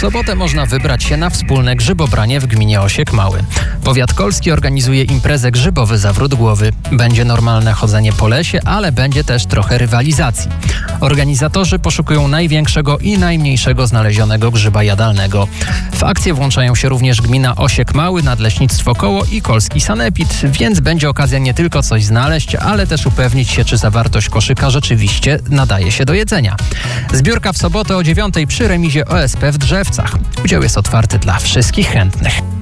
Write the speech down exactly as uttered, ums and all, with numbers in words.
sobotę można wybrać się na wspólne grzybobranie w gminie Osiek Mały. Powiat kolski organizuje imprezę Grzybowy Zawrót Głowy. Będzie normalne chodzenie po lesie, ale będzie też trochę rywalizacji. Organizatorzy poszukują największego i najmniejszego znalezionego grzyba jadalnego. W akcję włączają się również gmina Osiek Mały, Nadleśnictwo Koło i Kolski Sanepid, więc będzie okazja nie tylko coś znaleźć, ale też upewnić się, czy zawartość koszyka rzeczywiście nadaje się do jedzenia. Zbiórka w sobotę o dziewiątej przy remizie O S P w Drzewcach. Udział jest otwarty dla wszystkich chętnych.